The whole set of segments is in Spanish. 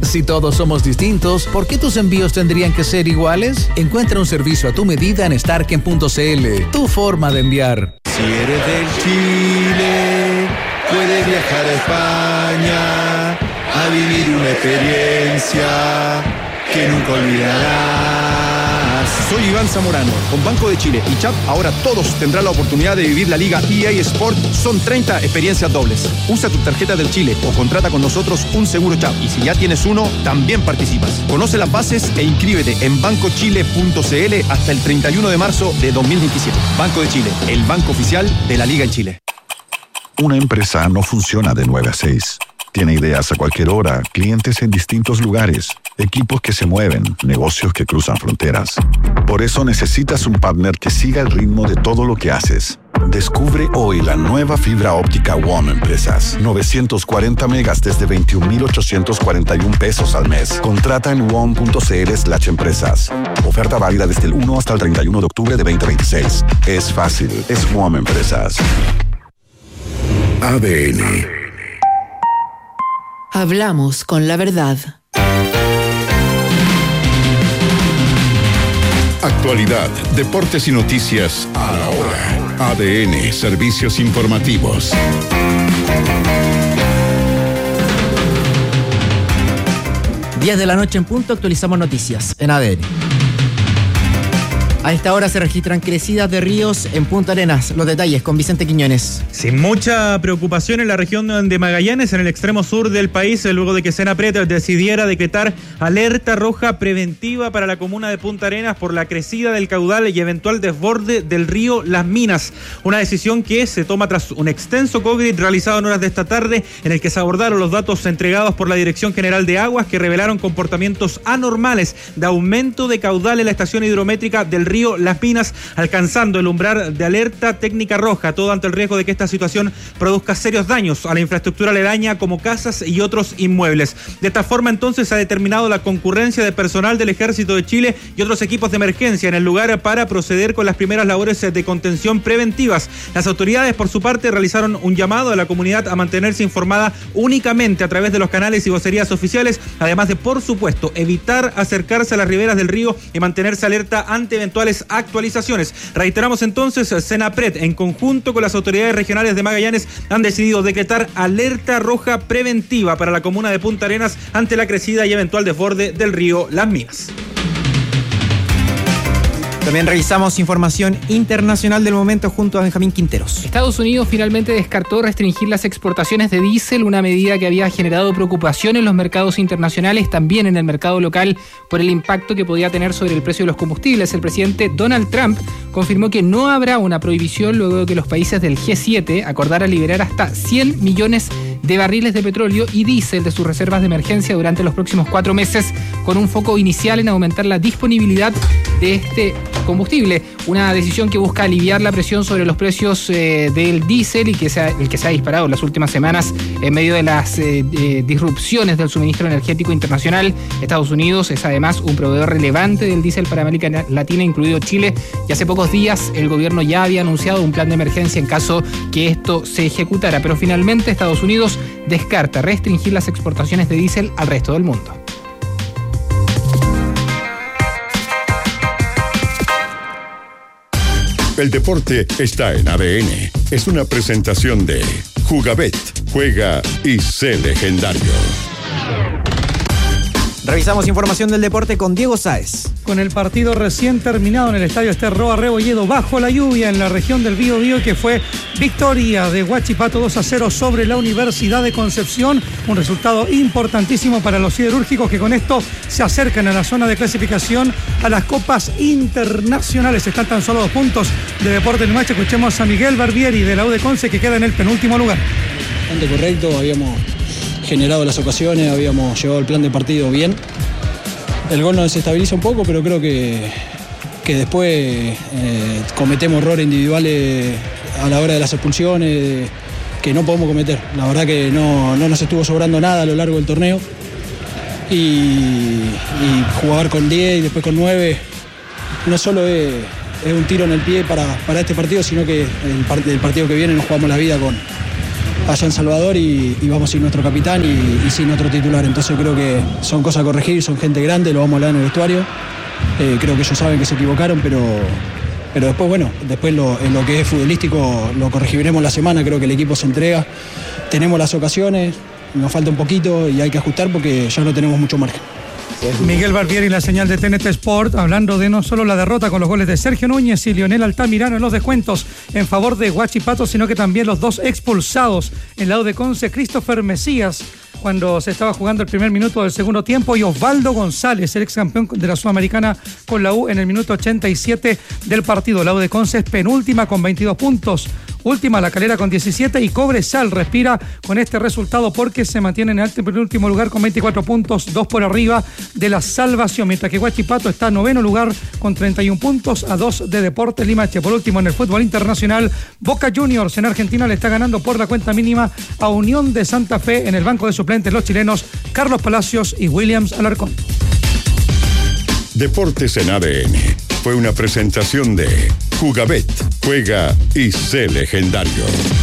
Si todos somos distintos, ¿por qué tus envíos tendrían que ser iguales? Encuentra un servicio a tu medida en Starken.cl, tu forma de enviar. Si eres del Chile, puedes viajar a España a vivir una experiencia que nunca olvidarás. Soy Iván Zamorano. Con Banco de Chile y CHAP, ahora todos tendrán la oportunidad de vivir la Liga EA Sport. Son 30 experiencias dobles. Usa tu tarjeta del Chile o contrata con nosotros un seguro CHAP. Y si ya tienes uno, también participas. Conoce las bases e inscríbete en bancochile.cl hasta el 31 de marzo de 2027. Banco de Chile, el banco oficial de la Liga en Chile. Una empresa no funciona de 9 a 6. Tiene ideas a cualquier hora, clientes en distintos lugares, equipos que se mueven, negocios que cruzan fronteras. Por eso necesitas un partner que siga el ritmo de todo lo que haces. Descubre hoy la nueva fibra óptica WOM Empresas. 940 megas desde 21,841 pesos al mes. Contrata en WOM.cl/empresas. Oferta válida desde el 1 hasta el 31 de octubre de 2026. Es fácil, es WOM Empresas. ADN. Hablamos con la verdad. Actualidad, deportes y noticias a la hora. ADN, servicios informativos. 10 de la noche en punto, actualizamos noticias en ADN. A esta hora se registran crecidas de ríos en Punta Arenas. Los detalles con Vicente Quiñones. Sin mucha preocupación en la región de Magallanes, en el extremo sur del país, luego de que Senapred decidiera decretar alerta roja preventiva para la comuna de Punta Arenas por la crecida del caudal y eventual desborde del río Las Minas. Una decisión que se toma tras un extenso COVID realizado en horas de esta tarde, en el que se abordaron los datos entregados por la Dirección General de Aguas, que revelaron comportamientos anormales de aumento de caudal en la estación hidrométrica del río Las Minas, alcanzando el umbral de alerta técnica roja, todo ante el riesgo de que esta situación produzca serios daños a la infraestructura aledaña como casas y otros inmuebles. De esta forma, entonces, se ha determinado la concurrencia de personal del Ejército de Chile y otros equipos de emergencia en el lugar para proceder con las primeras labores de contención preventivas. Las autoridades, por su parte, realizaron un llamado a la comunidad a mantenerse informada únicamente a través de los canales y vocerías oficiales, además de, por supuesto, evitar acercarse a las riberas del río y mantenerse alerta ante eventuales actualizaciones. Reiteramos entonces, Senapred, en conjunto con las autoridades regionales de Magallanes, han decidido decretar alerta roja preventiva para la comuna de Punta Arenas ante la crecida y eventual desborde del río Las Minas. También revisamos información internacional del momento junto a Benjamín Quinteros. Estados Unidos finalmente descartó restringir las exportaciones de diésel, una medida que había generado preocupación en los mercados internacionales, también en el mercado local, por el impacto que podía tener sobre el precio de los combustibles. El presidente Donald Trump confirmó que no habrá una prohibición luego de que los países del G7 acordaran liberar hasta 100 millones de barriles de petróleo y diésel de sus reservas de emergencia durante los próximos 4 meses, con un foco inicial en aumentar la disponibilidad de este combustible. Una decisión que busca aliviar la presión sobre los precios del diésel y el que se ha disparado en las últimas semanas en medio de las disrupciones del suministro energético internacional. Estados Unidos es además un proveedor relevante del diésel para América Latina, incluido Chile, y hace pocos días el gobierno ya había anunciado un plan de emergencia en caso que esto se ejecutara, pero finalmente Estados Unidos descarta restringir las exportaciones de diésel al resto del mundo. El deporte está en ADN. Es una presentación de Jugabet. Juega y sé legendario. Revisamos información del deporte con Diego Sáez. Con el partido recién terminado en el estadio Roa Rebolledo bajo la lluvia en la región del Biobío, que fue victoria de Huachipato 2-0 sobre la Universidad de Concepción. Un resultado importantísimo para los siderúrgicos, que con esto se acercan a la zona de clasificación a las copas internacionales. Están tan solo 2 puntos de Deportes Limache. Escuchemos a Miguel Barbieri de la U de Conce, que queda en el penúltimo lugar. Bastante correcto, habíamos generado las ocasiones, habíamos llevado el plan de partido bien. El gol nos desestabiliza un poco, pero creo que después cometemos errores individuales a la hora de las expulsiones que no podemos cometer. La verdad que no nos estuvo sobrando nada a lo largo del torneo. Y jugar con 10 y después con 9 no solo es un tiro en el pie para este partido, sino que el partido que viene nos jugamos la vida allá en Salvador y vamos sin nuestro capitán y sin otro titular. Entonces creo que son cosas a corregir, son gente grande, lo vamos a hablar en el vestuario. Creo que ellos saben que se equivocaron, pero después, bueno, en lo que es futbolístico lo corregiremos la semana. Creo que el equipo se entrega, tenemos las ocasiones, nos falta un poquito y hay que ajustar porque ya no tenemos mucho margen. Miguel Barbieri, la señal de TNT Sport, hablando de no solo la derrota con los goles de Sergio Núñez y Lionel Altamirano en los descuentos en favor de Huachipato, sino que también los 2 expulsados en el lado de Conce, Christopher Mesías, cuando se estaba jugando el primer minuto del segundo tiempo, y Osvaldo González, el ex campeón de la Sudamericana con la U, en el minuto 87 del partido. El lado de Conce es penúltima con 22 puntos. Última La Calera con 17 y Cobresal respira con este resultado porque se mantiene en el penúltimo lugar con 24 puntos, 2 por arriba de la salvación, mientras que Huachipato está en 9º lugar con 31 puntos, a 2 de Deportes Limache. Por último, en el fútbol internacional, Boca Juniors en Argentina le está ganando por la cuenta mínima a Unión de Santa Fe. En el banco de suplentes los chilenos Carlos Palacios y Williams Alarcón. Deportes en ADN fue una presentación de Jugabet. Juega y sé legendario.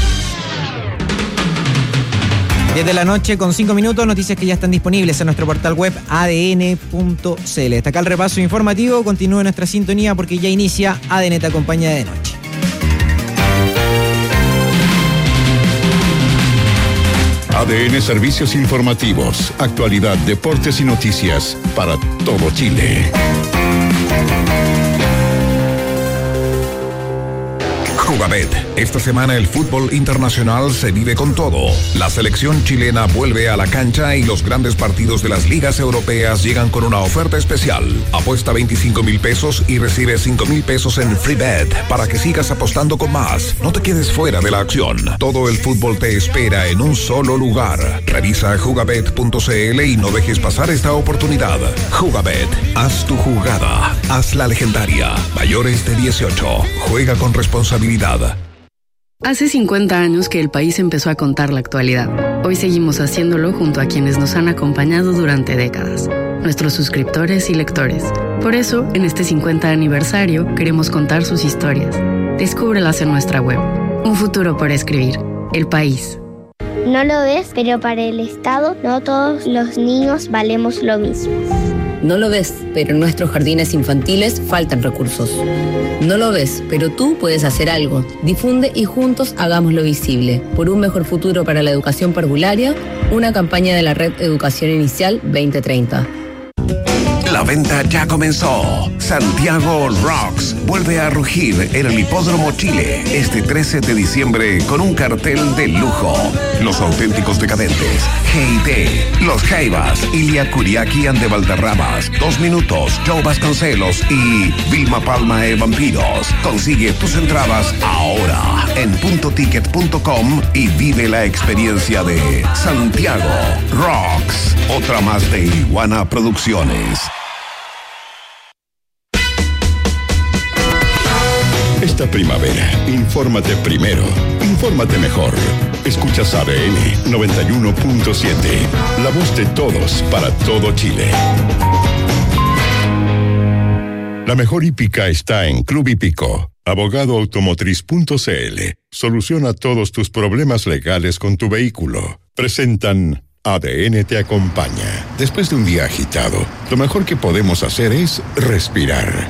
10 de la noche con 5 minutos, noticias que ya están disponibles en nuestro portal web adn.cl. Hasta acá el repaso informativo, continúe nuestra sintonía porque ya inicia ADN te acompaña de noche. ADN Servicios Informativos, actualidad, deportes y noticias para todo Chile. Jugabet. Esta semana el fútbol internacional se vive con todo. La selección chilena vuelve a la cancha y los grandes partidos de las ligas europeas llegan con una oferta especial. Apuesta 25,000 pesos y recibe 5,000 pesos en free bet para que sigas apostando con más. No te quedes fuera de la acción. Todo el fútbol te espera en un solo lugar. Revisa jugabet.cl y no dejes pasar esta oportunidad. Jugabet. Haz tu jugada. Haz la legendaria. Mayores de 18. Juega con responsabilidad. Hace 50 años que el país empezó a contar la actualidad. Hoy seguimos haciéndolo junto a quienes nos han acompañado durante décadas, nuestros suscriptores y lectores. Por eso, en este 50 aniversario, queremos contar sus historias. Descúbrelas en nuestra web. Un futuro por escribir. El país. No lo ves, pero para el Estado no todos los niños valemos lo mismo. No lo ves, pero en nuestros jardines infantiles faltan recursos. No lo ves, pero tú puedes hacer algo. Difunde y juntos hagámoslo visible. Por un mejor futuro para la educación parvularia, una campaña de la Red Educación Inicial 2030. La venta ya comenzó. Santiago Rocks vuelve a rugir en el Hipódromo Chile este 13 de diciembre con un cartel de lujo. Los auténticos decadentes, G&T, Los Jaivas, Ilia Kuriaki and de Valderramas, 2 Minutos, Joe Vasconcelos y Vilma Palma e Vampiros. Consigue tus entradas ahora en puntoticket.com y vive la experiencia de Santiago Rocks. Otra más de Iguana Producciones. Esta primavera, infórmate primero, infórmate mejor. Escuchas ADN 91.7, la voz de todos para todo Chile. La mejor hípica está en Club Hípico. Abogadoautomotriz.cl. Soluciona todos tus problemas legales con tu vehículo. Presentan ADN te acompaña. Después de un día agitado, lo mejor que podemos hacer es respirar.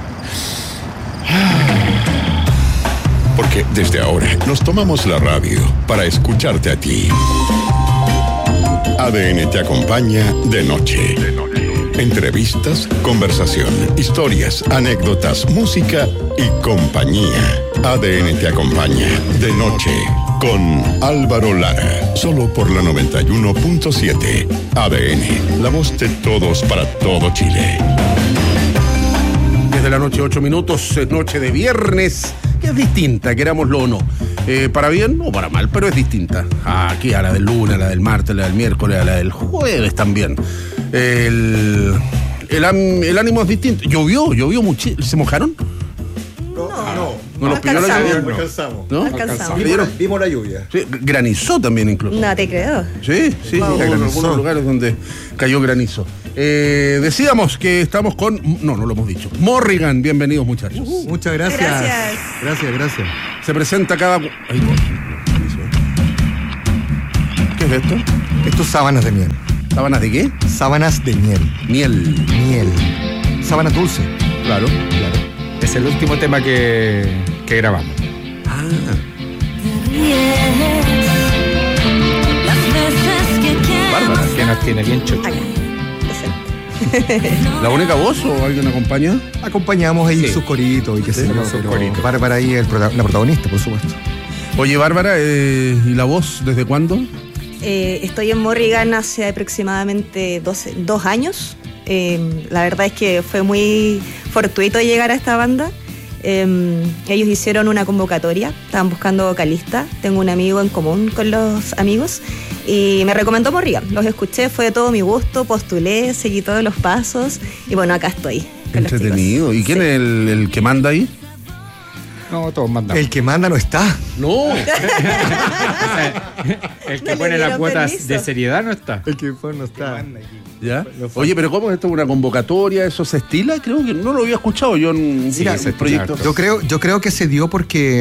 Porque desde ahora nos tomamos la radio para escucharte a ti. ADN te acompaña de noche. Entrevistas, conversación, historias, anécdotas, música y compañía. ADN te acompaña de noche con Álvaro Lara. Solo por la 91.7. ADN, la voz de todos para todo Chile. Desde la noche 8 minutos, es noche de viernes, que es distinta, querámoslo o no. Para bien o para mal, pero es distinta. Aquí a la del lunes, a la del martes, a la del miércoles, a la del jueves también. El ánimo es distinto. Llovió mucho. ¿Se mojaron? No nos pilló la lluvia. No alcanzamos. ¿No? Vimos la lluvia. Sí, granizó también incluso. No te creo. Sí, en algunos lugares donde cayó granizo. Decíamos que estamos con... No lo hemos dicho. Morrigan, bienvenidos muchachos. Muchas gracias. Gracias. Se presenta cada... es esto? Esto es sábanas de miel. ¿Sábanas de qué? Sábanas de miel. Miel. Sábanas dulce. Claro. Es el último tema que grabamos. Bárbara. Que nos tiene bien chocho. ¿La única voz o alguien acompaña? Acompañamos ahí sus coritos y qué sé yo. sus coritos. Bárbara ahí es la protagonista, por supuesto. Oye, Bárbara, ¿y la voz desde cuándo? Estoy en Morrigan hace aproximadamente 2 años. La verdad es que fue muy fortuito llegar a esta banda. Ellos hicieron una convocatoria, estaban buscando vocalista. Tengo un amigo en común con los amigos y me recomendó Morrigan. Los escuché, fue de todo mi gusto, postulé, seguí todos los pasos y bueno, acá estoy. Entretenido. ¿Y quién es el que manda ahí? No, todos mandamos. El que manda no está. No. El que pone las cuotas de seriedad no está. El que pone no está. ¿Ya? Oye, pero ¿cómo es esto? ¿Una convocatoria? ¿Eso se estila? Creo que no lo había escuchado yo en ese proyecto. Yo creo que se dio porque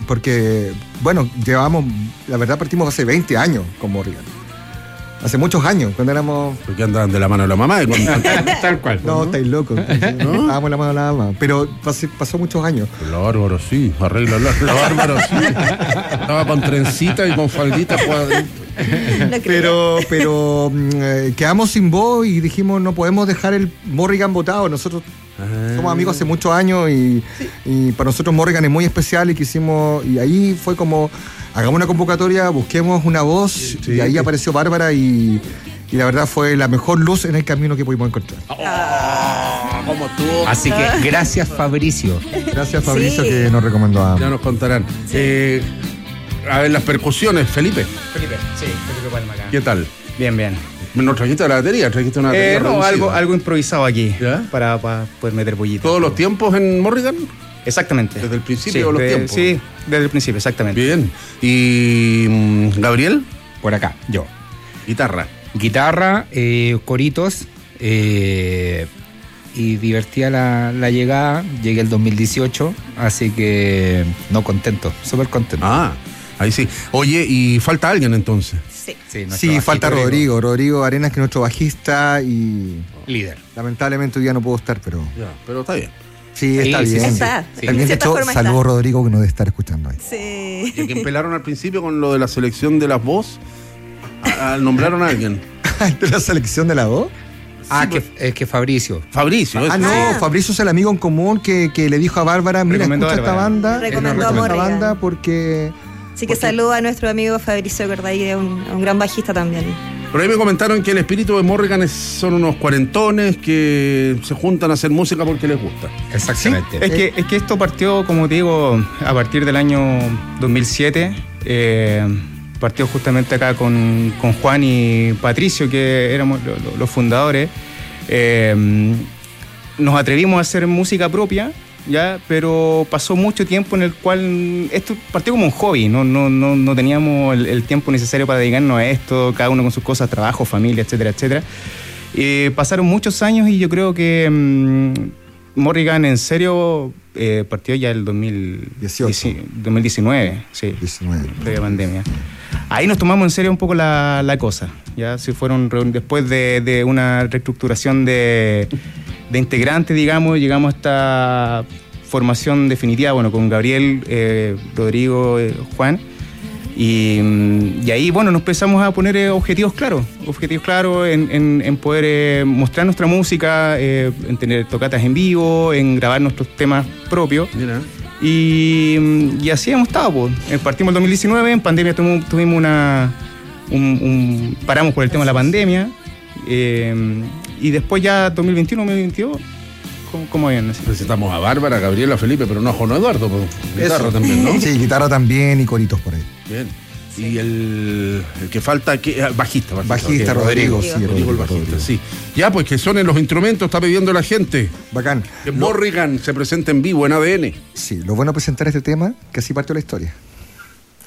bueno, la verdad partimos hace 20 años con Morrigan. Hace muchos años, cuando éramos... Porque andaban de la mano de la mamá. Tal cual. No, estáis locos. ¿No? Estábamos de la mano de la mamá. Pero pasó muchos años. La Bárbara sí, arregla la Bárbara sí. Estaba con trencita y con faldita cuadrita. Pero quedamos sin voz y dijimos no podemos dejar el Morrigan botado. Nosotros somos amigos hace muchos años y para nosotros Morrigan es muy especial y ahí fue como hagamos una convocatoria, busquemos una voz y ahí apareció Bárbara y la verdad fue la mejor luz en el camino que pudimos encontrar. ¿Cómo estuvo? Así que gracias Fabricio. Gracias Fabricio que nos recomendó a... Ya nos contarán. A ver, las percusiones, Felipe. Felipe Palma acá. ¿Qué tal? Bien. ¿No trajiste la batería? ¿Trajiste una batería No, reducida? algo improvisado aquí. Para poder meter bollita. ¿Todos los tiempos en Morrigan? Exactamente. ¿Desde el principio de los tiempos? Sí, desde el principio, exactamente. Bien. ¿Y Gabriel? Por acá, yo. Guitarra, coritos, y divertida la llegada. Llegué el 2018, así que contento, súper contento. Ahí sí. Oye, ¿y falta alguien entonces? Sí, falta Rodrigo Arenas, que es nuestro bajista y... líder. Lamentablemente hoy día no puedo estar, pero... Ya, pero está bien. Sí, está bien. También, de hecho, saludo a Rodrigo que nos debe estar escuchando ahí. Sí. ¿Y a quién pelaron al principio con lo de la selección de las voz? ¿Nombraron a alguien? ¿De la selección de la voz? Es que Fabricio. Fabricio, Fabricio es el amigo en común que le dijo a Bárbara, mira, escucha esta banda. Recomendó a Morrigan. Banda porque... Así que saludo a nuestro amigo Fabricio Corday, un gran bajista también. Por ahí me comentaron que el espíritu de Morrigan son unos cuarentones que se juntan a hacer música porque les gusta. Exactamente. ¿Sí? Es que esto partió, como te digo, a partir del año 2007. Partió justamente acá con Juan y Patricio, que éramos los fundadores. Nos atrevimos a hacer música propia, ¿ya? Pero pasó mucho tiempo en el cual esto partió como un hobby, no teníamos el tiempo necesario para dedicarnos a esto, cada uno con sus cosas, trabajo, familia, etcétera, etcétera. Pasaron muchos años y yo creo que Morrigan en serio partió ya el 2019, sí, 19. Previa pandemia. Ahí nos tomamos en serio un poco la cosa, ya se fueron después de una reestructuración de integrantes, digamos, llegamos a esta formación definitiva, bueno, con Gabriel, Rodrigo, Juan, y ahí, bueno, nos empezamos a poner objetivos claros en poder mostrar nuestra música, en tener tocatas en vivo, en grabar nuestros temas propios. Mira. Y así hemos estado, pues. Partimos el 2019, en pandemia tuvimos paramos por el tema de la pandemia, y después ya 2021, 2022, ¿cómo habían nacido? Presentamos a Bárbara, a Gabriela, a Felipe, pero no a Juan Eduardo, pues, guitarra también, ¿no? Sí, guitarra también y coritos por ahí. Bien. Y el que falta, bajista, Rodrigo, sí, Rodrigo el bajista, sí. Ya, pues que sonen los instrumentos, está pidiendo la gente. Bacán. Que Morrigan se presente en vivo en ADN. Sí, lo bueno es presentar este tema, que así partió la historia.